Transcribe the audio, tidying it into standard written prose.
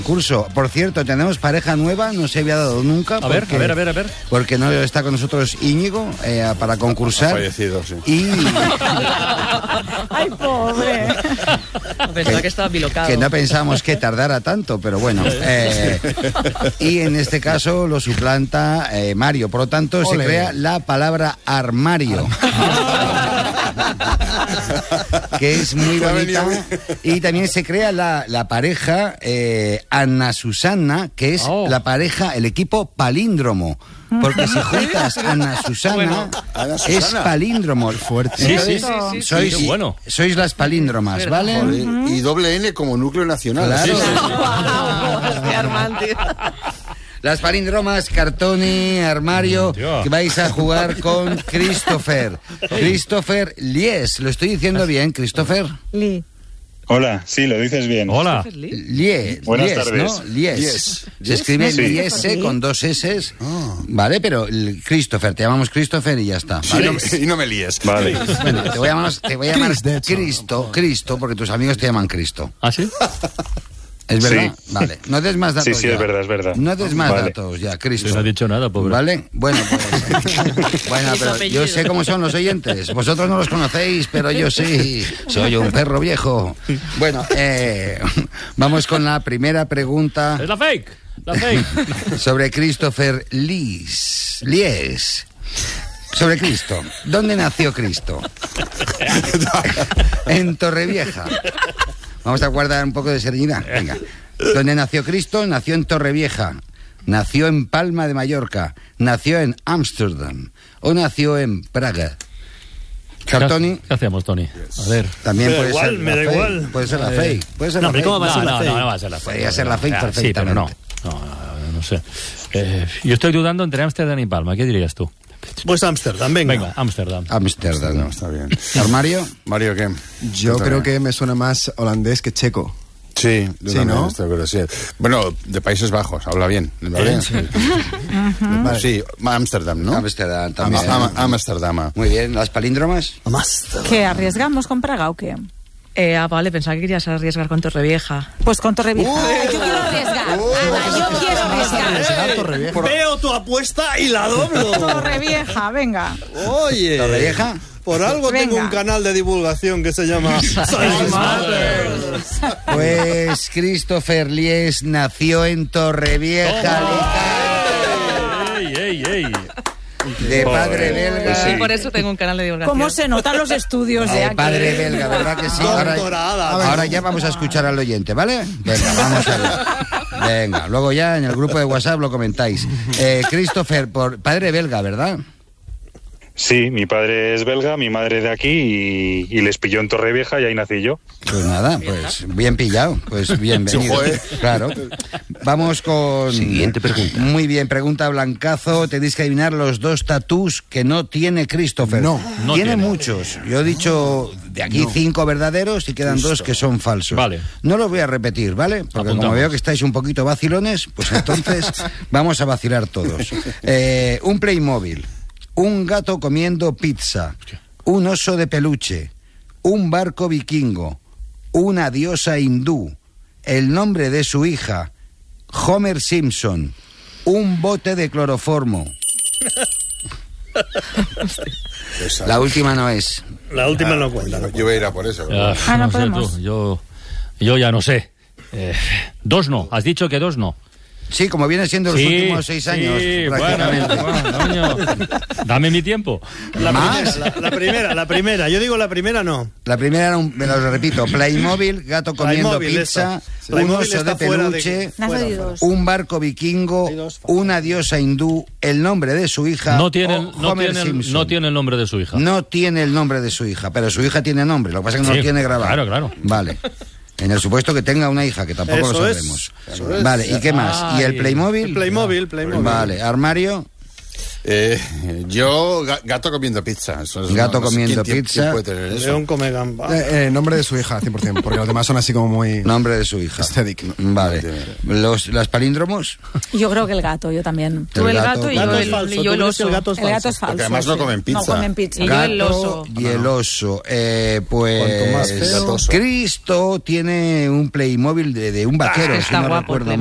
Curso. Por cierto, tenemos pareja nueva, no se había dado nunca. A ver. Porque no está con nosotros Íñigo para concursar. Fallecido, sí. Y... ¡Ay, pobre! Pensaba que estaba bilocado. Que no pensábamos que tardara tanto, pero bueno. Y en este caso lo suplanta Mario. Por lo tanto, se crea la palabra armario. Que es muy bonita. Y también se crea la pareja Ana Susana, que es la pareja, el equipo palíndromo. Porque si juntas Ana Susana, es palíndromo. Fuerte. Sí. Sois las palíndromas, ¿vale? Y doble N como núcleo nacional. Claro. Sí. Las palíndromas, Cartoni, Armario, que vais a jugar con Christopher. Christopher Lies. ¿Lo estoy diciendo bien, Christopher? Lee. Hola, sí, lo dices bien. Hola. Lies. Buenas tardes. ¿No? Lies. Se escribe Lies con dos S. Vale, pero Christopher, te llamamos Christopher y ya está. ¿Vale? Y no me líes. Vale. Bueno, te voy a llamar Cristo, porque tus amigos te llaman Cristo. ¿Ah, sí? ¿Es verdad? Sí. Vale. No des más datos. Sí, ya. es verdad. No des más datos ya, Cristo. No ha dicho nada, pobre. ¿Vale? Bueno, pues... bueno, pero yo sé cómo son los oyentes. Vosotros no los conocéis, pero yo sí. Soy un perro viejo. Bueno, vamos con la primera pregunta. Es la fake. Sobre Christopher Lies. Sobre Cristo. ¿Dónde nació Cristo? En Torrevieja. Vamos a guardar un poco de serenidad. Venga. ¿Dónde nació Cristo? Nació en Torrevieja. Nació en Palma de Mallorca. Nació en Ámsterdam. O nació en Praga. Cartoni. ¿Qué hacemos, Tony? A ver. También puede ser me da igual. Puede ser la fake. Puede ser la fake. ¿Cómo va a ser la fake? No va a ser la fake. Podría ser la fake perfectamente. Sí, pero no sé. Yo estoy dudando entre Ámsterdam y Palma. ¿Qué dirías tú? Pues Ámsterdam, venga. Ámsterdam. No, está bien. ¿Armario? Mario, ¿qué? Yo creo que me suena más holandés que checo. Sí, ¿no? Sí. Bueno, de Países Bajos, habla bien. ¿Vale? Sí, sí, Ámsterdam, ¿no? Ámsterdam también. Ámsterdam. Muy bien, ¿las palíndromas? ¿Qué, arriesgamos con Praga o qué? Vale, pensaba que querías arriesgar con Torrevieja. Pues con Torrevieja. Yo quiero arriesgar. Ana, yo quiero arriesgar. Veo tu apuesta y la doblo. Torrevieja, venga. Oye. ¿Torrevieja? Por algo Venga. tengo un canal de divulgación que se llama Science Matters. Pues Christopher Lies nació en Torrevieja. ¡Ey! De padre belga. Sí, por eso tengo un canal de divulgación. ¿Cómo se notan los estudios de aquí? Padre belga, ¿verdad que sí? Ahora ya vamos a escuchar al oyente, ¿vale? Venga, vamos a ver. Venga, luego ya en el grupo de WhatsApp lo comentáis. Christopher, padre belga, ¿verdad? Sí, mi padre es belga, mi madre de aquí y les pilló en Torrevieja y ahí nací yo. Pues nada, pues bien pillado, pues bienvenido. Claro. Vamos con... Siguiente pregunta. Muy bien, pregunta Blancazo. Tenéis que adivinar los dos tatús que no tiene Christopher. No tiene muchos. Yo he dicho de aquí 5 verdaderos y quedan 2 que son falsos. Vale. No los voy a repetir, ¿vale? Porque Apuntamos. como veo que estáis un poquito vacilones, pues entonces vamos a vacilar todos. Un Playmobil. Un gato comiendo pizza, un oso de peluche, un barco vikingo, una diosa hindú, el nombre de su hija, Homer Simpson, un bote de cloroformo. La última no es. La última no cuenta. Yo voy a ir a por eso. No sé podemos. tú, yo ya no sé. 2 no. Has dicho que 2 no. Sí, como viene siendo los últimos 6 años, prácticamente. Bueno, coño. Dame mi tiempo. La primera. Yo digo la primera no. La primera era me lo repito, Playmobil, gato comiendo Playmobil, pizza, eso. un Playmobil oso de está fuera peluche, fuera. un barco vikingo, una diosa hindú, el nombre de su hija, No tiene el nombre de su hija. No tiene el nombre de su hija, pero su hija tiene nombre, lo que pasa es que no lo tiene grabado. Claro. Vale. En el supuesto que tenga una hija, que tampoco Eso lo sabemos. es. Vale, ¿y qué más? ¿Y el Playmobil? Playmobil. Vale, armario. Yo, gato comiendo pizza. Eso es Gato no sé comiendo quién pizza. puede tener eso. León come gamba. Nombre de su hija, 100%, porque los demás son así como muy... Nombre de su hija. Aesthetic. Vale. ¿Las palíndromos? Yo creo que el gato, yo también. Tú el gato y Gato yo es falso. y yo ¿Tú el crees que oso. el gato es El gato falso? es falso. Porque además no sí. comen pizza. No comen pizza. Y yo el oso. Y el oso. Cuanto más Pues feo. Cristo tiene un Playmobil de un vaquero, si está no guapo el recuerdo